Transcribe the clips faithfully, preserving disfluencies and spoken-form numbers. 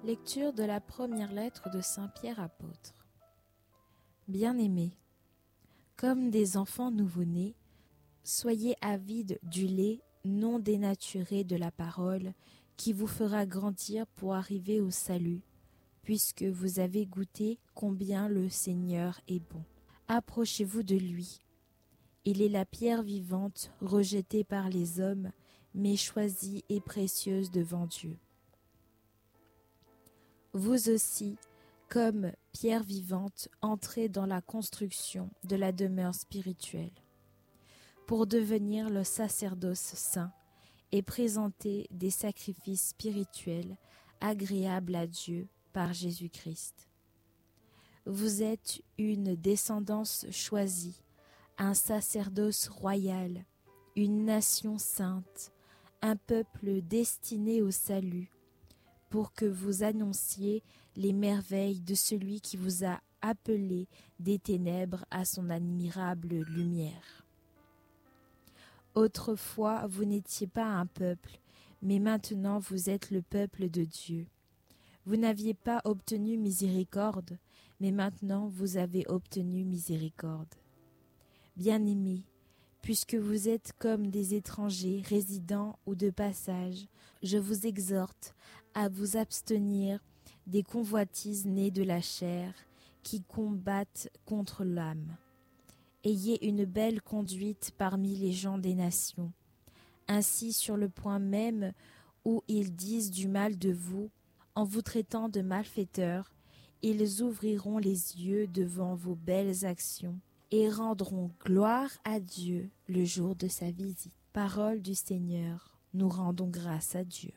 Lecture de la première lettre de Saint Pierre apôtre. Bien-aimés, comme des enfants nouveau-nés, soyez avides du lait non dénaturé de la parole qui vous fera grandir pour arriver au salut, puisque vous avez goûté combien le Seigneur est bon. Approchez-vous de lui. Il est la pierre vivante rejetée par les hommes, mais choisie et précieuse devant Dieu. Vous aussi, comme pierre vivante, entrez dans la construction de la demeure spirituelle, pour devenir le sacerdoce saint et présenter des sacrifices spirituels agréables à Dieu par Jésus-Christ. Vous êtes une descendance choisie, un sacerdoce royal, une nation sainte, un peuple destiné au salut, pour que vous annonciez les merveilles de celui qui vous a appelé des ténèbres à son admirable lumière. Autrefois, vous n'étiez pas un peuple, mais maintenant vous êtes le peuple de Dieu. Vous n'aviez pas obtenu miséricorde, mais maintenant vous avez obtenu miséricorde. Bien-aimés, puisque vous êtes comme des étrangers résidant ou de passage, je vous exhorte à vous abstenir des convoitises nées de la chair qui combattent contre l'âme. Ayez une belle conduite parmi les gens des nations. Ainsi, sur le point même où ils disent du mal de vous, en vous traitant de malfaiteurs, ils ouvriront les yeux devant vos belles actions et rendront gloire à Dieu le jour de sa visite. Parole du Seigneur, nous rendons grâce à Dieu.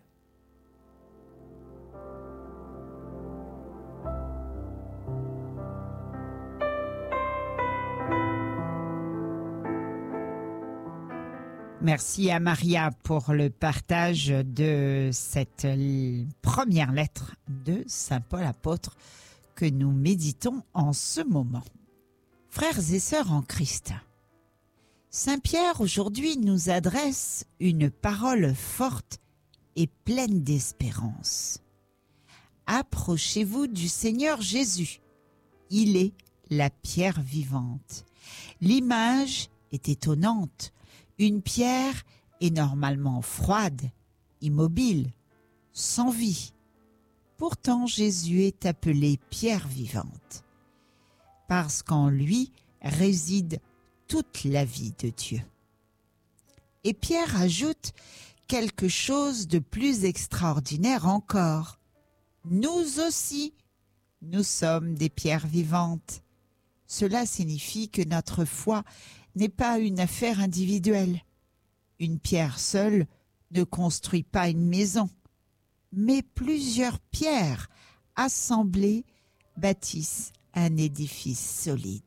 Merci à Maria pour le partage de cette première lettre de Saint Paul apôtre que nous méditons en ce moment. Frères et sœurs en Christ, Saint Pierre aujourd'hui nous adresse une parole forte et pleine d'espérance. Approchez-vous du Seigneur Jésus. Il est la pierre vivante. L'image est étonnante. Une pierre est normalement froide, immobile, sans vie. Pourtant, Jésus est appelé pierre vivante, parce qu'en lui réside toute la vie de Dieu. Et Pierre ajoute quelque chose de plus extraordinaire encore. Nous aussi, nous sommes des pierres vivantes. Cela signifie que notre foi n'est pas une affaire individuelle. Une pierre seule ne construit pas une maison, mais plusieurs pierres assemblées bâtissent un édifice solide.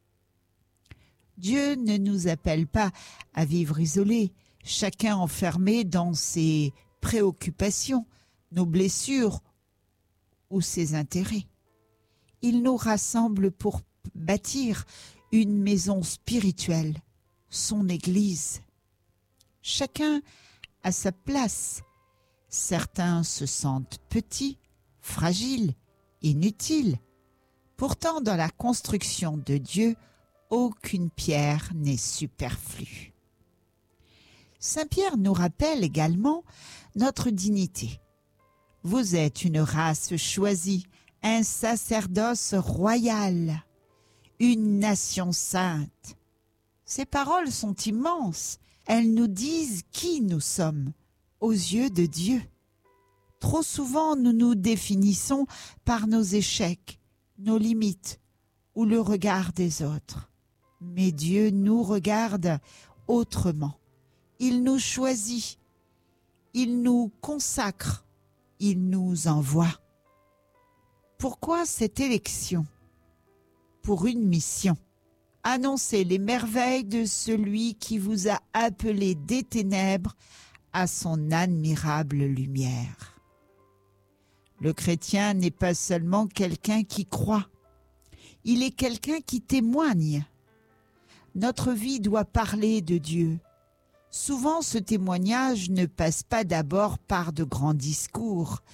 Dieu ne nous appelle pas à vivre isolés, chacun enfermé dans ses préoccupations, nos blessures ou ses intérêts. Il nous rassemble pour bâtir une maison spirituelle, son Église. Chacun a sa place. Certains se sentent petits, fragiles, inutiles. Pourtant, dans la construction de Dieu, aucune pierre n'est superflue. Saint Pierre nous rappelle également notre dignité. Vous êtes une race choisie, un sacerdoce royal, une nation sainte. Ces paroles sont immenses. Elles nous disent qui nous sommes aux yeux de Dieu. Trop souvent, nous nous définissons par nos échecs, nos limites ou le regard des autres. Mais Dieu nous regarde autrement. Il nous choisit, il nous consacre, il nous envoie. Pourquoi cette élection? Pour une mission. Annoncer les merveilles de celui qui vous a appelé des ténèbres à son admirable lumière. Le chrétien n'est pas seulement quelqu'un qui croit, il est quelqu'un qui témoigne. Notre vie doit parler de Dieu. Souvent, ce témoignage ne passe pas d'abord par de grands discours,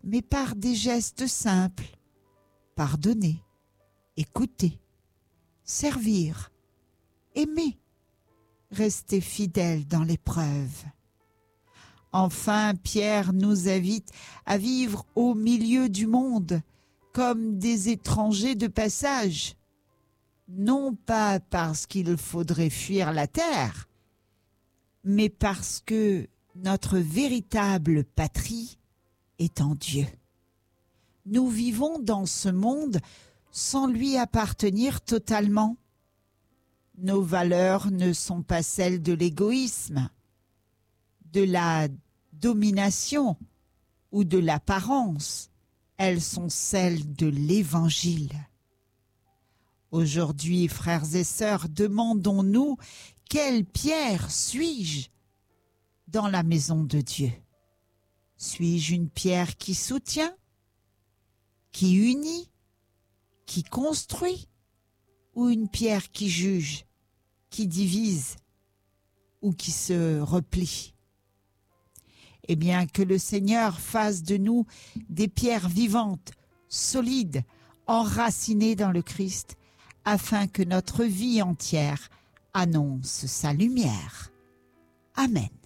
mais par des gestes simples. Pardonner, écouter, servir, aimer, rester fidèle dans l'épreuve. Enfin, Pierre nous invite à vivre au milieu du monde comme des étrangers de passage, non pas parce qu'il faudrait fuir la terre, mais parce que notre véritable patrie est en Dieu. Nous vivons dans ce monde sans lui appartenir totalement. Nos valeurs ne sont pas celles de l'égoïsme, de la domination ou de l'apparence. Elles sont celles de l'Évangile. Aujourd'hui, frères et sœurs, demandons-nous quelle pierre suis-je dans la maison de Dieu? Suis-je une pierre qui soutient, qui unit, qui construit, ou une pierre qui juge, qui divise ou qui se replie? Eh bien, que le Seigneur fasse de nous des pierres vivantes, solides, enracinées dans le Christ, afin que notre vie entière annonce sa lumière. Amen.